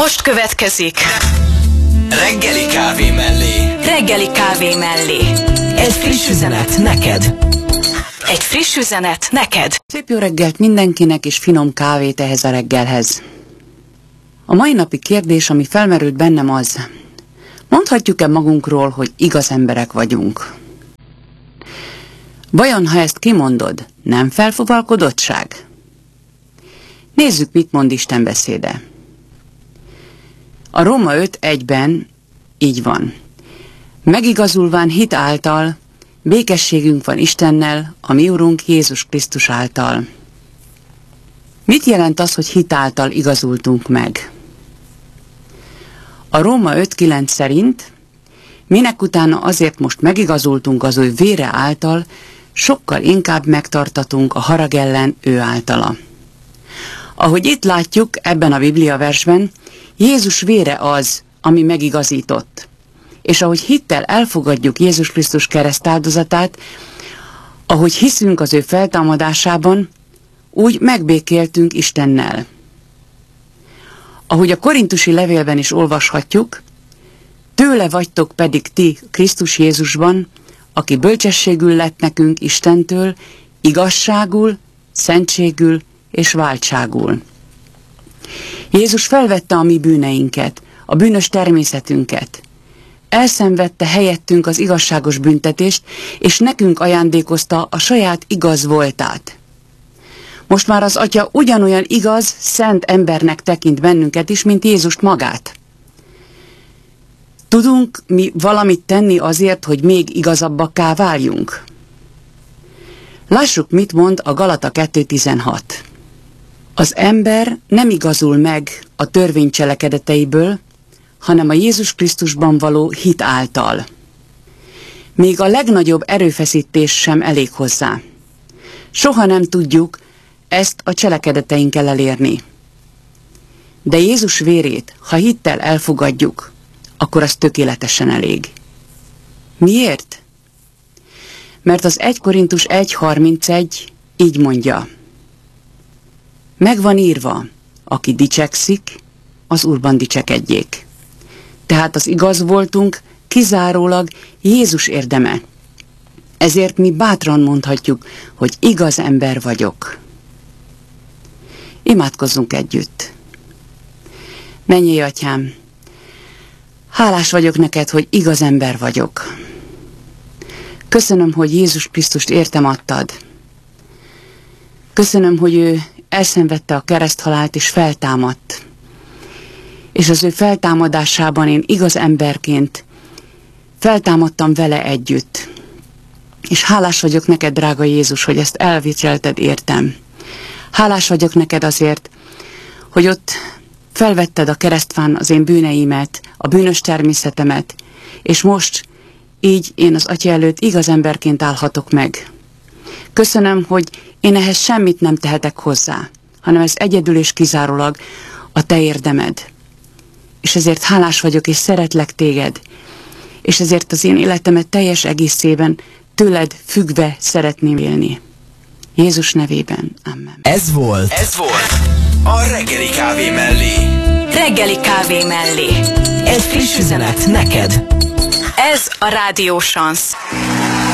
Most következik Reggeli kávé mellé. Reggeli kávé mellé. Egy friss üzenet neked. Egy friss üzenet neked. Szép jó reggelt mindenkinek, és finom kávét ehhez a reggelhez. A mai napi kérdés, ami felmerült bennem, az: mondhatjuk-e magunkról, hogy igaz emberek vagyunk? Vajon, ha ezt kimondod, nem felfuvalkodottság? Nézzük, mit mond Isten beszéde. A Róma 5:1-ben így van. Megigazulván hit által, békességünk van Istennel, a mi Urunk Jézus Krisztus által. Mit jelent az, hogy hit által igazultunk meg? A Róma 5:9 szerint, minek utána azért most megigazultunk az ő vére által, sokkal inkább megtartatunk a harag ellen ő általa. Ahogy itt látjuk ebben a Biblia versben, Jézus vére az, ami megigazított. És ahogy hittel elfogadjuk Jézus Krisztus keresztáldozatát, ahogy hiszünk az ő feltámadásában, úgy megbékéltünk Istennel. Ahogy a korintusi levélben is olvashatjuk, tőle vagytok pedig ti Krisztus Jézusban, aki bölcsességül lett nekünk Istentől, igazságul, szentségül és váltságul. Jézus felvette a mi bűneinket, a bűnös természetünket. Elszenvedte helyettünk az igazságos büntetést, és nekünk ajándékozta a saját igaz voltát. Most már az Atya ugyanolyan igaz, szent embernek tekint bennünket is, mint Jézust magát. Tudunk mi valamit tenni azért, hogy még igazabbakká váljunk? Lássuk, mit mond a Galata 2:16. Az ember nem igazul meg a törvény cselekedeteiből, hanem a Jézus Krisztusban való hit által. Még a legnagyobb erőfeszítés sem elég hozzá. Soha nem tudjuk ezt a cselekedeteinkkel elérni. De Jézus vérét, ha hittel elfogadjuk, akkor az tökéletesen elég. Miért? Mert az 1 Korintus 1:31 így mondja. Megvan írva, aki dicsekszik, az Úrban dicsekedjék. Tehát az igaz voltunk kizárólag Jézus érdeme. Ezért mi bátran mondhatjuk, hogy igaz ember vagyok. Imádkozzunk együtt. Mennyei Atyám, hálás vagyok neked, hogy igaz ember vagyok. Köszönöm, hogy Jézus Krisztust értem adtad. Köszönöm, hogy ő elszenvedte a kereszthalált és feltámadt. És az ő feltámadásában én igaz emberként feltámadtam vele együtt. És hálás vagyok neked, drága Jézus, hogy ezt elviselted értem. Hálás vagyok neked azért, hogy ott felvetted a keresztfán az én bűneimet, a bűnös természetemet, és most így én az Atya előtt igaz emberként állhatok meg. Köszönöm, hogy én ehhez semmit nem tehetek hozzá, hanem ez egyedül és kizárólag a te érdemed. És ezért hálás vagyok, és szeretlek téged, és ezért az én életemet teljes egészében tőled függve szeretném élni. Jézus nevében. Amen. Ez volt a Reggeli kávé mellé. Reggeli kávé mellé. Egy friss üzenet neked. Ez a Rádió Sansz.